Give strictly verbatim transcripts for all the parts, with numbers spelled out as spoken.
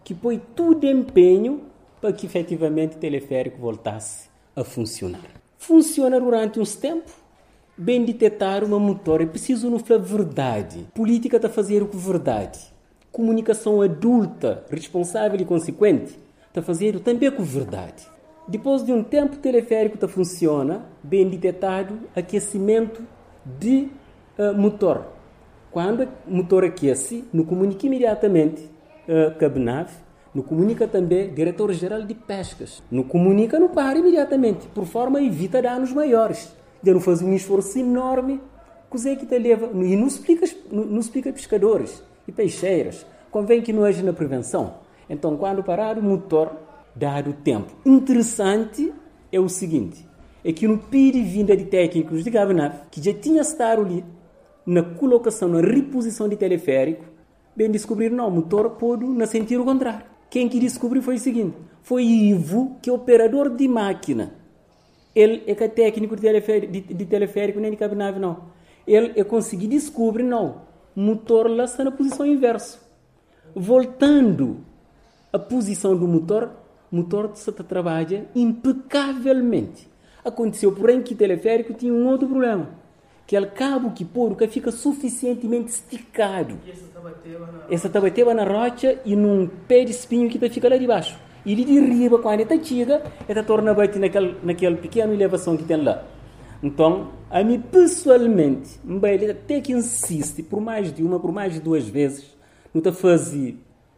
que põe tudo em empenho para que efetivamente o teleférico voltasse a funcionar. Funciona durante uns tempos, bem detectar uma motor, é preciso não falar verdade. Política está a fazer com verdade. Comunicação adulta, responsável e consequente, está a fazer também com verdade. Depois de um tempo, o teleférico está funciona, bem detectado, aquecimento de uh, motor. Quando o motor aquece, não comunica imediatamente uh, com a B N A V, não comunica também diretor-geral de pescas. Não comunica, não para imediatamente, por forma a evitar danos maiores. De não fazer um esforço enorme, coisa que te leva, e não explica, não, não explica pescadores e peixeiras. Convém que não haja na prevenção. Então, quando parar o motor, dado o tempo. Interessante é o seguinte, é que no pedido vinda de técnicos de B N A V, que já tinha estado ali na colocação, na reposição de teleférico, bem descobrir, não, o motor pôde na sentido contrário. Quem que descobriu foi o seguinte, foi Ivo, que é operador de máquina. Ele é que é técnico de teleférico, de, de teleférico nem de B N A V, não. Ele é conseguir descobrir, não, o motor lá está na posição inversa. Voltando a posição do motor, o motor se trabalha impecavelmente. Aconteceu, porém, que o teleférico tinha um outro problema, que é o cabo que pôr, que fica suficientemente esticado. E essa tabateva na rocha e num pé de espinho que fica lá de baixo. E ele derriba, quando ele chega, ele torna a bater naquele, naquela pequena elevação que tem lá. Então, a mim pessoalmente, ele até que insiste, por mais de uma, por mais de duas vezes, não está a fazer,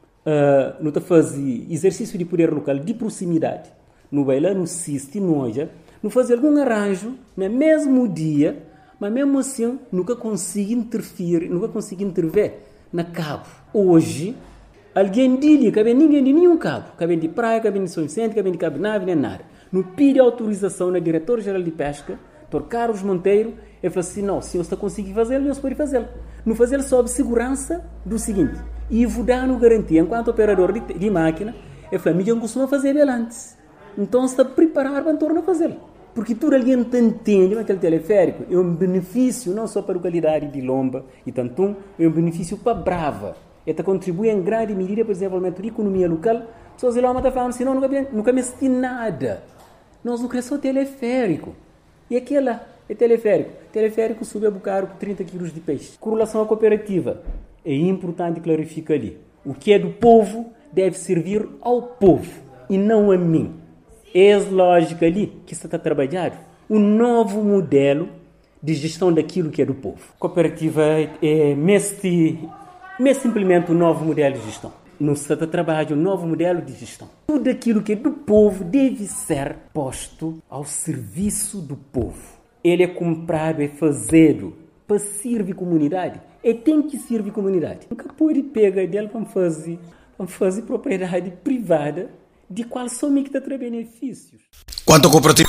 uh, não está a fazer exercício de poder local de proximidade. No vai lá, no insiste, noja, não fazer algum arranjo, no mesmo dia, mas mesmo assim, nunca consigo interferir, nunca consigo intervir na cabo. Hoje, alguém diz que ninguém de nenhum cabo, cabem de praia, cabem de São Vicente, cabem de Cabo Nave, nem nada. No pede autorização na diretor-geral de pesca, doutor Carlos Monteiro, ele falou assim, não, se eu está conseguindo fazer, não pode fazer. Não fazer sob segurança do seguinte, e vou dar no garantia, enquanto operador de, de máquina, ele falou, a mídia costuma fazer ele antes. Então, está preparado para tornar a fazer. Porque tudo alguém entende que aquele teleférico é um benefício não só para a localidade de Lomba e Tantum, é um benefício para Brava. Ele contribui em grande medida para o desenvolvimento da economia local. Pessoas de Lomba estão falando assim, não, nunca, nunca me assisti nada. Nós não cresceu teleférico. E aquela é teleférico. Teleférico sube a Bucaro com trinta quilos de peixe. Com relação à cooperativa, é importante clarificar ali. O que é do povo deve servir ao povo e não a mim. É lógica ali que está trabalhando um novo modelo de gestão daquilo que é do povo. A cooperativa é neste, neste implementa um novo modelo de gestão. No está trabalhando um novo modelo de gestão. Tudo aquilo que é do povo deve ser posto ao serviço do povo. Ele é comprado, é fazedo para servir a comunidade. E tem que servir a comunidade. Nunca pode pegar dele para fazer, para fazer propriedade privada de qual some que está a benefícios. Quanto ao cooperativo,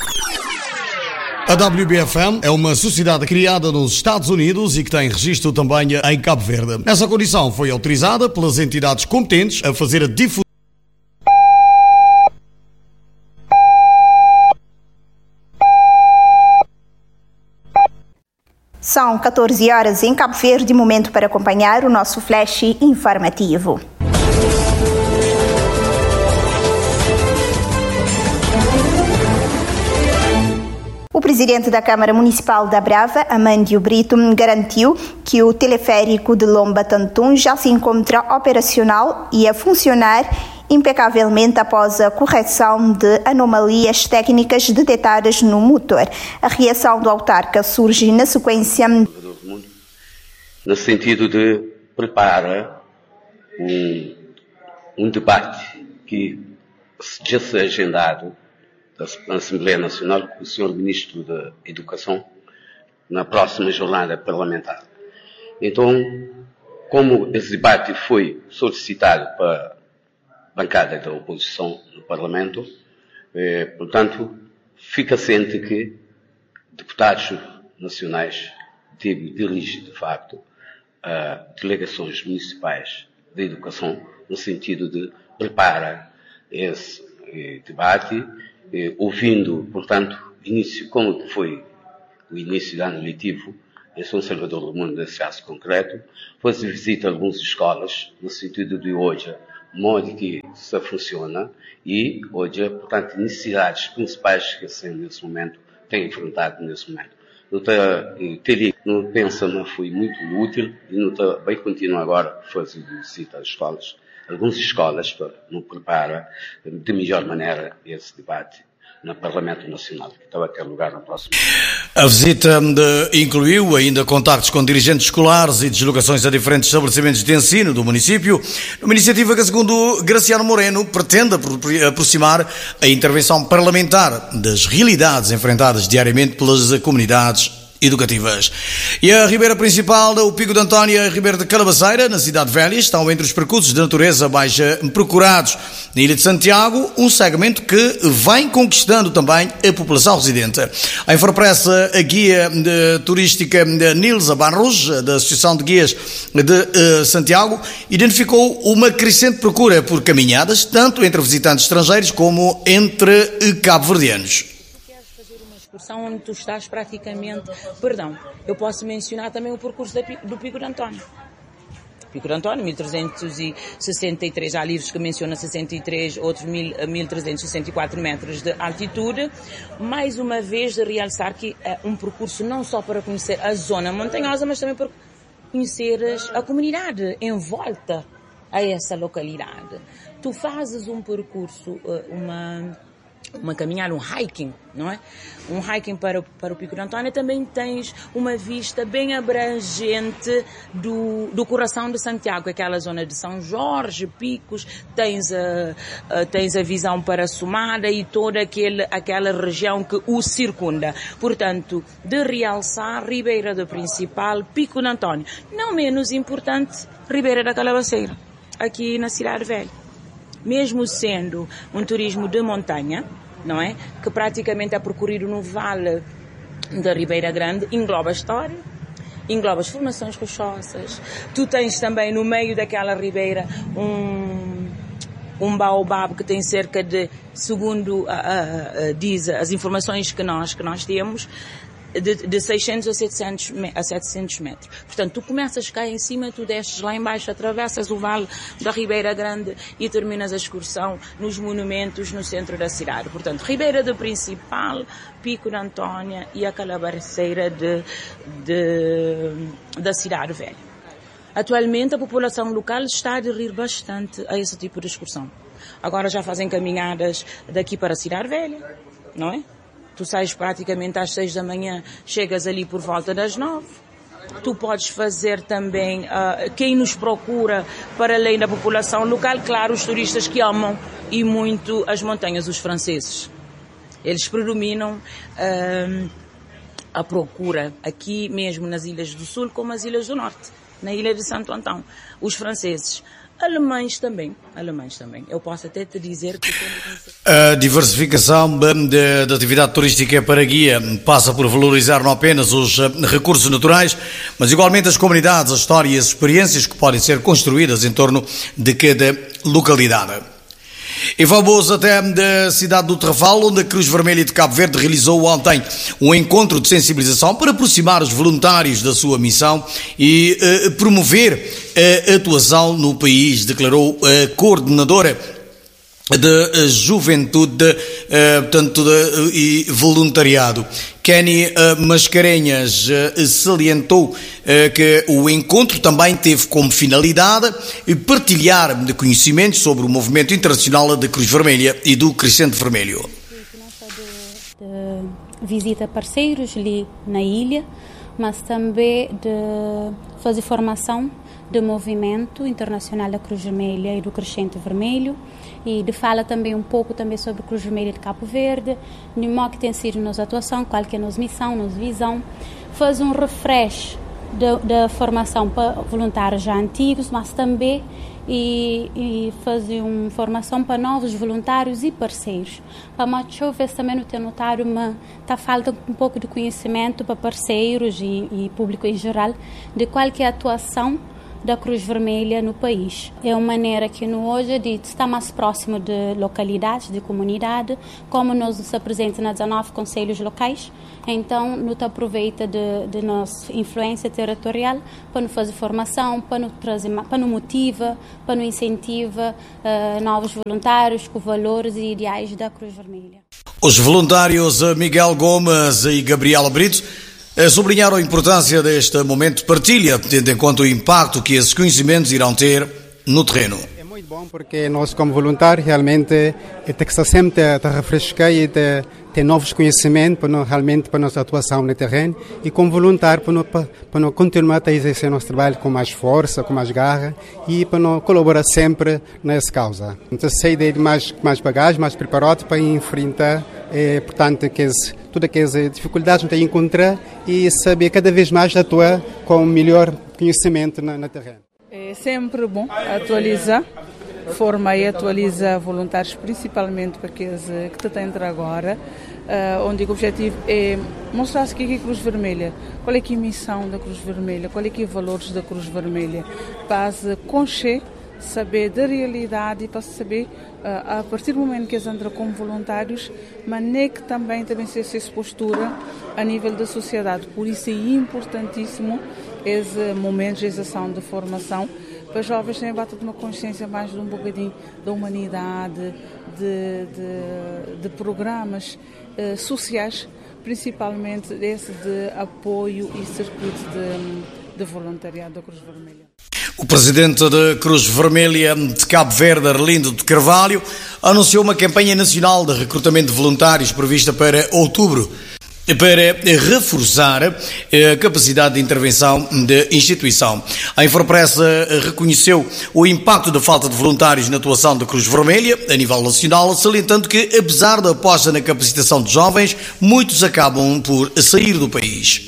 a W B F M é uma sociedade criada nos Estados Unidos e que tem registro também em Cabo Verde. Essa condição foi autorizada pelas entidades competentes a fazer a difusão. São catorze horas em Cabo Verde, momento para acompanhar o nosso flash informativo. O presidente da Câmara Municipal da Brava, Amândio Brito, garantiu que o teleférico de Lomba-Tantum já se encontra operacional e a funcionar impecavelmente após a correção de anomalias técnicas detectadas no motor. A reação do autarca surge na sequência no sentido de preparar um, um debate que já se agendado da Assembleia Nacional com o senhor Ministro da Educação na próxima jornada parlamentar. Então, como esse debate foi solicitado para a bancada da oposição no Parlamento, eh, portanto, fica ciente que deputados nacionais devem dirigir, de facto, a delegações municipais de educação no sentido de preparar esse eh, debate, Eh, ouvindo, portanto, início, como foi o início do ano letivo em São Salvador do Mundo, nesse caso concreto, foi visita a algumas escolas, no sentido de hoje modo que isso funciona e hoje, portanto, necessidades principais que assim, nesse momento têm enfrentado nesse momento. Não teria, não pensa, não foi muito útil e não bem continua agora a fazer visita às escolas, algumas escolas para não preparar de melhor maneira esse debate no Parlamento Nacional, que estava a ter lugar no próximo. A visita de, incluiu ainda contactos com dirigentes escolares e deslocações a diferentes estabelecimentos de ensino do município, uma iniciativa que, segundo Graciano Moreno, pretende aproximar a intervenção parlamentar das realidades enfrentadas diariamente pelas comunidades educativas. E a Ribeira Principal, o Pico de António e a Ribeira de Calabaceira, na Cidade Velha, estão entre os percursos de natureza mais procurados na Ilha de Santiago, um segmento que vem conquistando também a população residente. A Infopress, a guia de, turística de Nilza Barros, da Associação de Guias de uh, Santiago, identificou uma crescente procura por caminhadas, tanto entre visitantes estrangeiros como entre cabo-verdianos. Onde tu estás praticamente, perdão, eu posso mencionar também o percurso do Pico de António. Pico de António, mil trezentos e sessenta e três, há livros que mencionam sessenta e três, outros mil trezentos e sessenta e quatro metros de altitude. Mais uma vez de realçar que é um percurso não só para conhecer a zona montanhosa, mas também para conhecer a comunidade em volta a essa localidade. Tu fazes um percurso, uma... uma caminhada, um hiking, não é? Um hiking para, para o Pico de António, também tens uma vista bem abrangente do, do coração de Santiago, aquela zona de São Jorge, Picos, tens a, a, tens a visão para a Sumada e toda aquele, aquela região que o circunda. Portanto, de realçar Ribeira do Principal, Pico de António. Não menos importante, Ribeira da Calabaceira, aqui na Cidade Velha. Mesmo sendo um turismo de montanha, não é? Que praticamente é percorrido no vale da Ribeira Grande, engloba a história, engloba as formações rochosas. Tu tens também no meio daquela ribeira um, um baobab que tem cerca de, segundo a, a, a, diz as informações que nós, que nós temos, De, de seiscentos a setecentos metros. Portanto, tu começas cá em cima, tu desces lá embaixo, atravessas o vale da Ribeira Grande e terminas a excursão nos monumentos no centro da cidade. Portanto, Ribeira do Principal, Pico de António e a Calabaceira de, de, da Cidade Velha. Atualmente, a população local está a aderir bastante a esse tipo de excursão. Agora já fazem caminhadas daqui para a Cidade Velha, não é? Tu sais praticamente às seis da manhã, chegas ali por volta das nove. Tu podes fazer também, uh, quem nos procura para além da população local, claro, os turistas que amam e muito as montanhas, os franceses. Eles predominam uh, a procura aqui mesmo nas Ilhas do Sul como as Ilhas do Norte, na Ilha de Santo Antão. Os franceses. Alemães também, alemães também. Eu posso até te dizer que... A diversificação da atividade turística para guia passa por valorizar não apenas os recursos naturais, mas igualmente as comunidades, a história e as experiências que podem ser construídas em torno de cada localidade. E vamos até da cidade do Trafal, onde a Cruz Vermelha de Cabo Verde realizou ontem um encontro de sensibilização para aproximar os voluntários da sua missão e uh, promover a atuação no país, declarou a coordenadora de juventude, uh, portanto, de, uh, e voluntariado. Kenny uh, Mascarenhas uh, salientou uh, que o encontro também teve como finalidade partilhar de conhecimentos sobre o movimento internacional da Cruz Vermelha e do Crescente Vermelho. Não só de, de visita a parceiros ali na ilha, mas também de fazer formação do movimento internacional da Cruz Vermelha e do Crescente Vermelho, e de fala também um pouco também sobre a Cruz Vermelha de Cabo Verde, de modo que tem sido nossa atuação, qual que é a nossa missão, nossa visão, faz um refresh da formação para voluntários já antigos, mas também e, e fazer uma formação para novos voluntários e parceiros. Para modo que eu vejo também no ter notado, mas está falta um pouco de conhecimento para parceiros e, e público em geral de qual que é a atuação da Cruz Vermelha no país. É uma maneira que no hoje de estar mais próximo de localidades, de comunidade, como nós nos apresentamos nas dezanove conselhos locais, então nos aproveita de, de nossa influência territorial para nos fazer formação, para nos trazer, para nos motiva, para nos incentiva uh, novos voluntários com valores e ideais da Cruz Vermelha. Os voluntários Miguel Gomes e Gabriela Brito sublinharam a importância deste momento de partilha, tendo em conta o impacto que esses conhecimentos irão ter no terreno. É muito bom porque nós, como voluntários, realmente tem que estar sempre a refrescar e ter, ter novos conhecimentos para nós, realmente para a nossa atuação no terreno, e como voluntário para nós, para nós continuar a exercer nosso trabalho com mais força, com mais garra, e para nós colaborar sempre nessa causa. Então, sair de mais, mais bagagem, mais preparado para enfrentar, é, portanto, que todas aquelas dificuldades que tem que encontrar e saber cada vez mais atuar com melhor conhecimento na, na terreno. É sempre bom atualizar, formar e atualizar voluntários, principalmente para aqueles que estão a entrar agora, uh, onde o objetivo é mostrar-se o que é a Cruz Vermelha, qual é que é a missão da Cruz Vermelha, qual é que é os valores da Cruz Vermelha, para conhecer, saber da realidade e para saber, uh, a partir do momento que eles entram como voluntários, mas nem que também também se essa postura a nível da sociedade. Por isso é importantíssimo esse momento de ação de formação para os jovens terem batido uma consciência mais de um bocadinho da humanidade, de, de, de programas uh, sociais, principalmente esse de apoio e circuito de, de voluntariado da Cruz Vermelha. O presidente da Cruz Vermelha de Cabo Verde, Arlindo de Carvalho, anunciou uma campanha nacional de recrutamento de voluntários prevista para outubro, para reforçar a capacidade de intervenção da instituição. A Infopress reconheceu o impacto da falta de voluntários na atuação da Cruz Vermelha a nível nacional, salientando que, apesar da aposta na capacitação de jovens, muitos acabam por sair do país.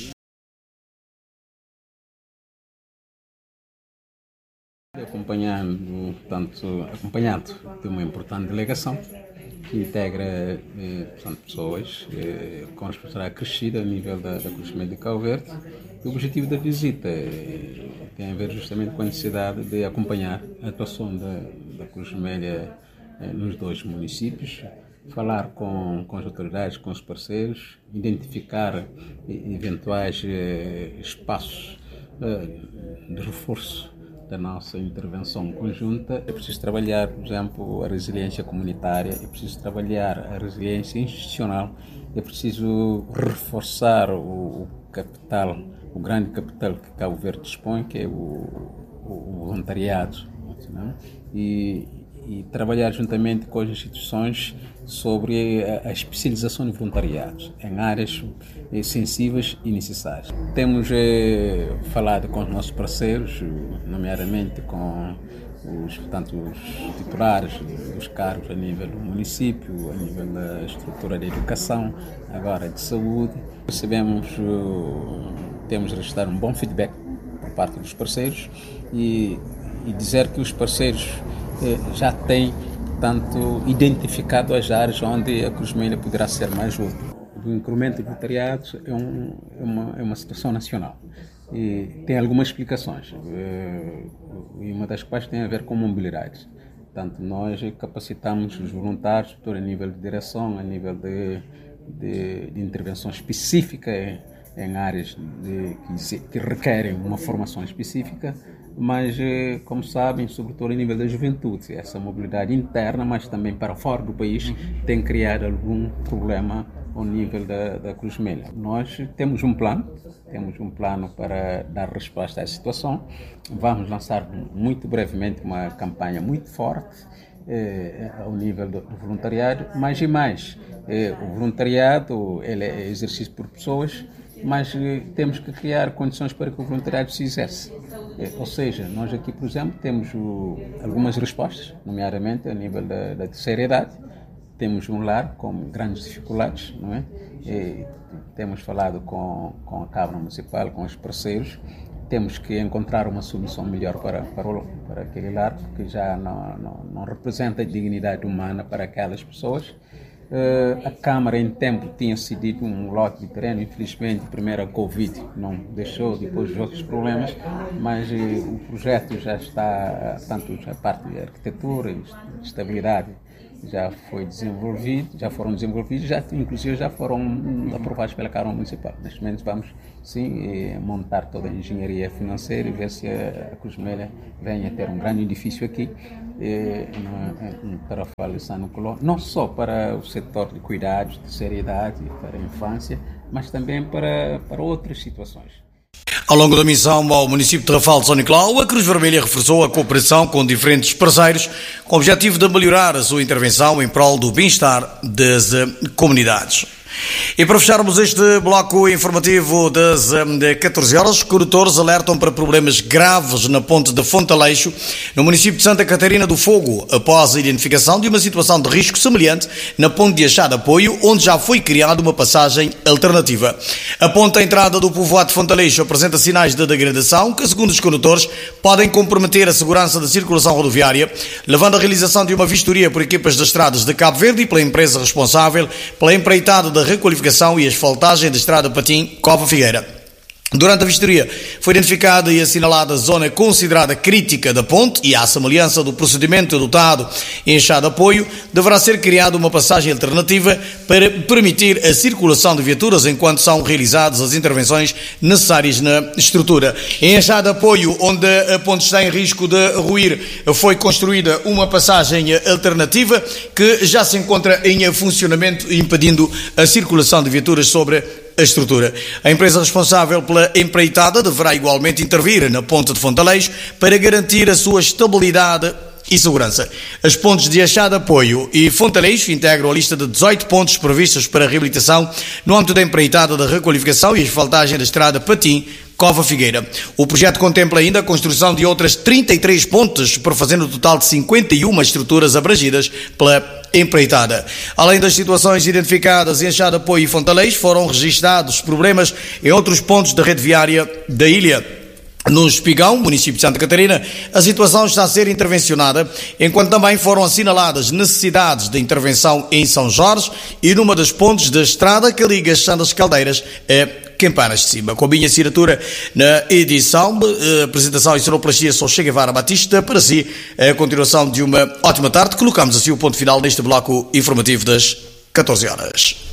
Acompanhando, portanto, acompanhado de uma importante delegação que integra eh, portanto, pessoas eh, com responsabilidade crescida a nível da, da Cruz Vermelha de Cabo Verde. O objetivo da visita eh, tem a ver justamente com a necessidade de acompanhar a atuação da, da Cruz Vermelha eh, nos dois municípios, falar com, com as autoridades, com os parceiros, identificar eh, eventuais eh, espaços eh, de reforço da nossa intervenção conjunta. É preciso trabalhar, por exemplo, a resiliência comunitária, é preciso trabalhar a resiliência institucional, é preciso reforçar o, o capital, o grande capital que Cabo Verde dispõe, que é o, o, o voluntariado, não? E, e trabalhar juntamente com as instituições sobre a, a especialização de voluntariados em áreas eh, sensíveis e necessárias. Temos eh, falado com os nossos parceiros, nomeadamente com os, portanto, os titulares dos cargos a nível do município, a nível da estrutura de educação, agora de saúde. Recebemos, temos registrado um bom feedback por parte dos parceiros e, e dizer que os parceiros já tem, portanto, identificado as áreas onde a Cruz Vermelha poderá ser mais útil. O incremento de voluntariados é, um, é, uma, é uma situação nacional e tem algumas explicações, e uma das quais tem a ver com mobilidade. Portanto, nós capacitamos os voluntários a nível de direção, a nível de, de, de intervenção específica em, em áreas de, que, se, que requerem uma formação específica, mas, como sabem, sobretudo a nível da juventude, essa mobilidade interna, mas também para fora do país, tem criado algum problema ao nível da, da Cruz Vermelha. Nós temos um plano, temos um plano para dar resposta a essa situação. Vamos lançar muito brevemente uma campanha muito forte eh, ao nível do, do voluntariado, mais e mais. Eh, o voluntariado ele é exercido por pessoas, mas eh, temos que criar condições para que o voluntariado se exerça. Eh, ou seja, nós aqui, por exemplo, temos o, algumas respostas, nomeadamente a nível da, da terceira idade. Temos um lar com grandes dificuldades, não é? E temos falado com, com a Câmara Municipal, com os parceiros. Temos que encontrar uma solução melhor para, para, o, para aquele lar, porque já não, não, não representa dignidade humana para aquelas pessoas. a Câmara em tempo tinha cedido um lote de terreno, infelizmente primeiro a Covid não deixou, depois os outros problemas, mas o projeto já está, tanto a parte de arquitetura e estabilidade já foi desenvolvido, já foram desenvolvidos, já, inclusive já foram aprovados pela Câmara Municipal. Neste momento vamos sim montar toda a engenharia financeira e ver se a Cruz Vermelha venha a ter um grande edifício aqui no Tarrafal de São Nicolau, não só para o setor de cuidados, de seriedade, para a infância, mas também para, para outras situações. Ao longo da missão ao município de Tarrafal de São Nicolau, a Cruz Vermelha reforçou a cooperação com diferentes parceiros com o objetivo de melhorar a sua intervenção em prol do bem-estar das comunidades. E para fecharmos este bloco informativo das catorze horas, os condutores alertam para problemas graves na ponte de Fontaleixo, no município de Santa Catarina do Fogo, após a identificação de uma situação de risco semelhante na ponte de Achá de Apoio, onde já foi criada uma passagem alternativa. A ponte à entrada do povoado de Fontaleixo apresenta sinais de degradação que, segundo os condutores, podem comprometer a segurança da circulação rodoviária, levando à realização de uma vistoria por equipas das estradas de Cabo Verde e pela empresa responsável pela empreitada da requalificação e asfaltagem da estrada Patim Cova Figueira. Durante a vistoria foi identificada e assinalada a zona considerada crítica da ponte e, à semelhança do procedimento adotado em Achá de Apoio, deverá ser criada uma passagem alternativa para permitir a circulação de viaturas enquanto são realizadas as intervenções necessárias na estrutura. Em Achá de Apoio, onde a ponte está em risco de ruir, foi construída uma passagem alternativa que já se encontra em funcionamento, impedindo a circulação de viaturas sobre a estrutura. A empresa responsável pela empreitada deverá igualmente intervir na ponte de Fontaleixo para garantir a sua estabilidade e segurança. As pontes de Achá de Apoio e Fontaleixo integram a lista de dezoito pontos previstos para reabilitação no âmbito da empreitada da requalificação e asfaltagem da estrada Patim Cova Figueira. O projeto contempla ainda a construção de outras trinta e três pontes, por fazendo um total de cinquenta e uma estruturas abrangidas pela empreitada. Além das situações identificadas em Achá de Apoio e Fontaleixo, foram registados problemas em outros pontos da rede viária da ilha. No Espigão, município de Santa Catarina, a situação está a ser intervencionada, enquanto também foram assinaladas necessidades de intervenção em São Jorge e numa das pontes da estrada que liga as Santas Caldeiras a Campanas de Cima. Com a minha assinatura na edição, a apresentação e sonoplastia só Che Guevara Batista, para si a continuação de uma ótima tarde. Colocamos assim o ponto final neste bloco informativo das catorze horas.